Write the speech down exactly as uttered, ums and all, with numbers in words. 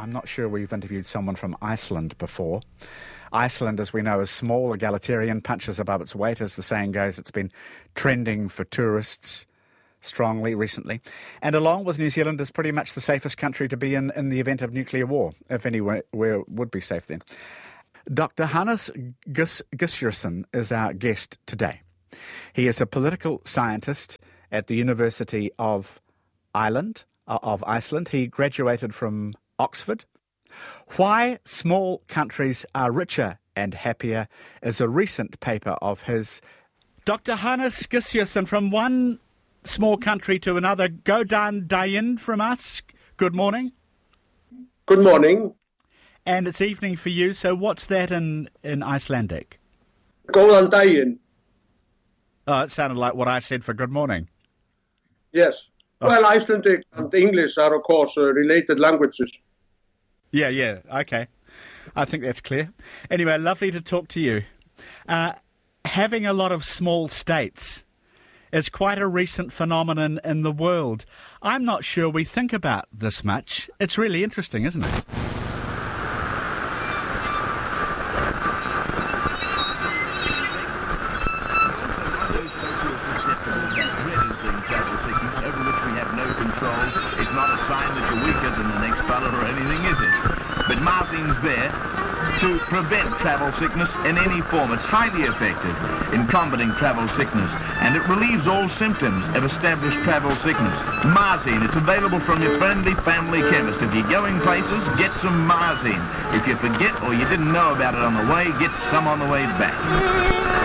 I'm not sure we've interviewed someone from Iceland before. Iceland, as we know, is small, egalitarian, punches above its weight, as the saying goes. It's been trending for tourists strongly recently. And along with New Zealand, is pretty much the safest country to be in in the event of nuclear war, if anywhere where would be safe then. Doctor Hannes Gus- Gissurarson is our guest today. He is a political scientist at the University of Ireland, uh, of Iceland. He graduated from Oxford. Why Small Countries Are Richer and Happier is a recent paper of his. Doctor Hannes Gissurarson, from one small country to another, Godan Dayin from us. Good morning. Good morning. And it's evening for you, so what's that in, in Icelandic? Godan Dayin. Oh, it sounded like what I said for good morning. Yes. Oh. Well, Icelandic and English are, of course, uh, related languages. Yeah, yeah, okay. I think that's clear. Anyway, lovely to talk to you. Uh, having a lot of small states is quite a recent phenomenon in the world. I'm not sure we think about this much. It's really interesting, isn't it? It's not a sign that you're weaker than the next fella or anything, is it? But Marzine's there to prevent travel sickness in any form. It's highly effective in combating travel sickness, and it relieves all symptoms of established travel sickness. Marzine, it's available from your friendly family chemist. If you're going places, get some Marzine. If you forget or you didn't know about it on the way, get some on the way back.